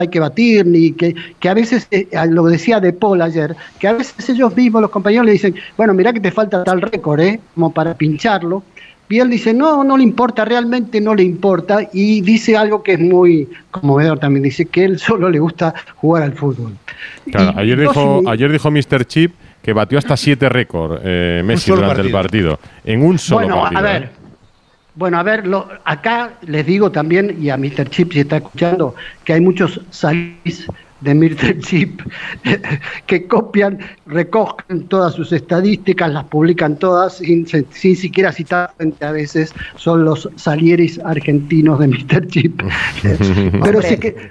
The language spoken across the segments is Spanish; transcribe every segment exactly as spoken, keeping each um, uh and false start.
hay que batir, ni que, que a veces, eh, lo decía De Paul ayer, que a veces ellos mismos, los compañeros, le dicen, bueno, mirá que te falta tal récord, ¿eh? Como para pincharlo. Y él dice, no, no le importa, realmente no le importa, y dice algo que es muy conmovedor también, dice que él solo le gusta jugar al fútbol. Claro, y, ayer, y dijo, si, ayer dijo míster Chip que batió hasta siete récords eh, Messi durante partido. el partido, en un solo bueno, partido. A ver, ¿eh? Bueno, a ver, lo, acá les digo también, y a míster Chip si está escuchando, que hay muchos salís de míster Chip que copian, recogen todas sus estadísticas, las publican todas sin, sin siquiera citar, a veces son los salieris argentinos de míster Chip. Pero sí que...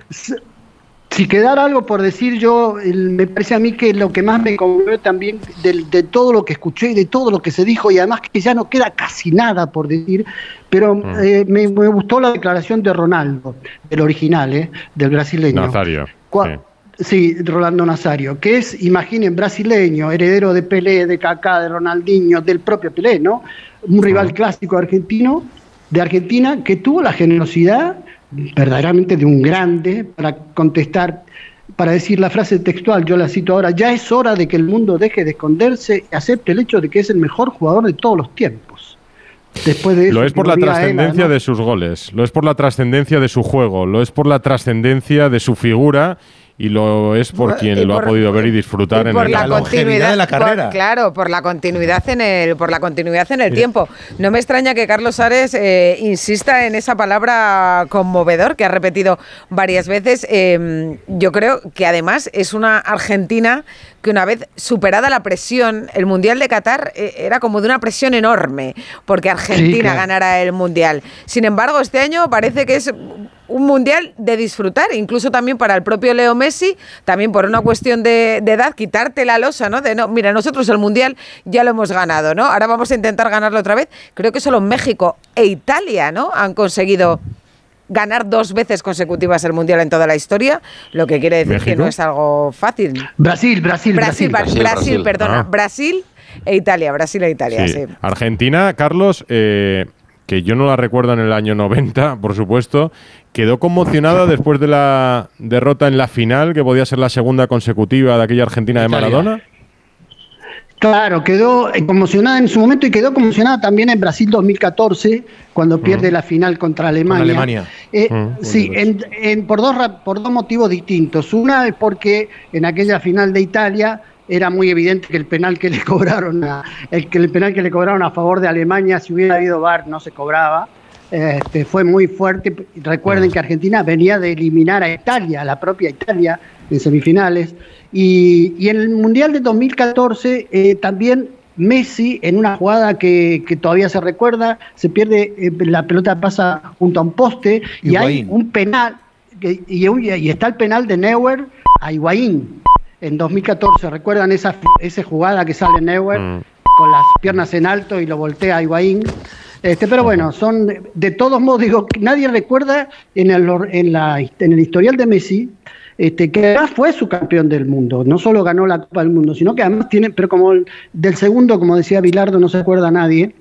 Si quedara algo por decir, yo el, me parece a mí que lo que más me conmovió también de, de todo lo que escuché y de todo lo que se dijo, y además que ya no queda casi nada por decir, pero mm. eh, me, me gustó la declaración de Ronaldo, el original, eh, del brasileño. Nazario. Cua- sí. sí, Rolando Nazario, que es, imaginen, brasileño, heredero de Pelé, de Kaká, de Ronaldinho, del propio Pelé, ¿no? Un rival mm. clásico argentino, de Argentina, que tuvo la generosidad verdaderamente de un grande para contestar, para decir la frase textual, yo la cito ahora, ya es hora de que el mundo deje de esconderse y acepte el hecho de que es el mejor jugador de todos los tiempos. Después de eso, lo es por la trascendencia de sus goles, lo es por la trascendencia de su juego, lo es por la trascendencia de su figura y lo es por quien y lo por, ha podido ver y disfrutar y en por el la continuidad de la carrera. Por, claro, por la continuidad en el, por la continuidad en el tiempo. No me extraña que Carlos Ares eh, insista en esa palabra conmovedor que ha repetido varias veces. Eh, yo creo que además es una Argentina que una vez superada la presión, el Mundial de Qatar eh, era como de una presión enorme, porque Argentina sí, claro. ganara el Mundial. Sin embargo, este año parece que es un Mundial de disfrutar, incluso también para el propio Leo Messi, también por una cuestión de, de edad, quitarte la losa, ¿no? De no, mira, nosotros el Mundial ya lo hemos ganado, ¿no? Ahora vamos a intentar ganarlo otra vez. Creo que solo México e Italia, ¿no?, han conseguido ganar dos veces consecutivas el Mundial en toda la historia, lo que quiere decir ¿México? Que no es algo fácil. Brasil, Brasil, Brasil, Brasil. Brasil, Brasil perdona, ah. Brasil e Italia, Brasil e Italia, sí. sí. Argentina, Carlos, eh, que yo no la recuerdo en el año noventa, por supuesto, quedó conmocionada después de la derrota en la final, que podía ser la segunda consecutiva de aquella Argentina de Maradona. Claro, quedó conmocionada en su momento y quedó conmocionada también en Brasil dos mil catorce, cuando mm. pierde la final contra Alemania. Con Alemania. Eh, mm. Sí, en, en, por, dos, por dos motivos distintos. Una es porque en aquella final de Italia era muy evidente que el penal que le cobraron a, el, que el penal que le cobraron a favor de Alemania, si hubiera habido V A R, no se cobraba. Este, fue muy fuerte. Recuerden mm. que Argentina venía de eliminar a Italia, a la propia Italia, en semifinales. Y, y en el Mundial de dos mil catorce eh, también Messi, en una jugada que, que todavía se recuerda, se pierde, eh, la pelota pasa junto a un poste y, y hay un penal, que, y, y está el penal de Neuer a Higuaín en dos mil catorce. ¿Recuerdan esa, esa jugada que sale Neuer mm. con las piernas en alto y lo voltea a Higuaín? Este, pero bueno, son de, de todos modos, digo, nadie recuerda en el, en la, en el historial de Messi Este, que además fue su campeón del mundo, no solo ganó la Copa del Mundo, sino que además tiene, pero como el, del segundo, como decía Bilardo, no se acuerda nadie,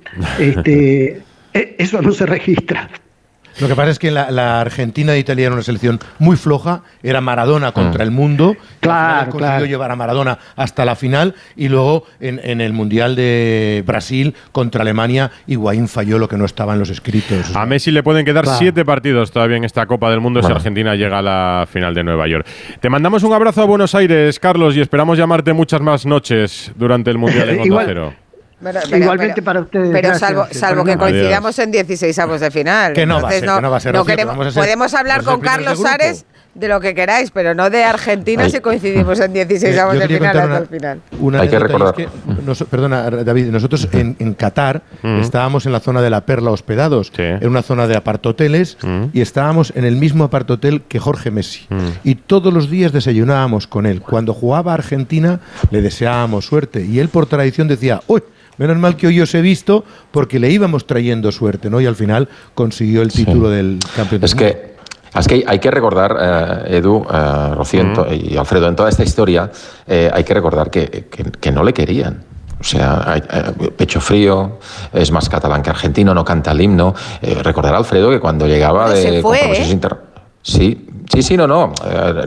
este, eso no se registra. Lo que pasa es que la, la Argentina de Italia era una selección muy floja, era Maradona contra el mundo, claro, consiguió claro. llevar a Maradona hasta la final, y luego en, en el Mundial de Brasil contra Alemania, Higuaín falló lo que no estaba en los escritos. A Messi le pueden quedar claro. siete partidos todavía en esta Copa del Mundo bueno. si Argentina llega a la final de Nueva York. Te mandamos un abrazo a Buenos Aires, Carlos, y esperamos llamarte muchas más noches durante el Mundial en Onda Cero. Pero, pero, Igualmente pero, para ustedes. Pero gracias, salvo, salvo que coincidamos Adiós. en dieciseisavos de final. Que no, Entonces, va, a ser, no, que no va a ser. No Rocío, queremos, vamos a ser, podemos hablar con Carlos Ares de lo que queráis, pero no de Argentina Ay. si coincidimos en dieciseisavos de final hasta el final. Una Hay que recordar. Es que nos, perdona, David, nosotros en, en Qatar mm. estábamos en la zona de la Perla hospedados, sí. en una zona de apartoteles, mm. y estábamos en el mismo apartotel que Jorge Messi. Mm. Y todos los días desayunábamos con él. Cuando jugaba a Argentina, le deseábamos suerte. Y él, por tradición, decía, ¡uy! Menos mal que hoy os he visto porque le íbamos trayendo suerte, ¿no? Y al final consiguió el título sí. del campeón. Es que, es que hay que recordar, eh, Edu, eh, Rocío mm. y Alfredo, en toda esta historia, eh, hay que recordar que, que, que no le querían. O sea, hay, eh, pecho frío, es más catalán que argentino, no canta el himno. Eh, recordar, Alfredo, que cuando llegaba Pero de se fue, compromisos ¿eh? inter... Sí, sí, sí, no, no. Eh,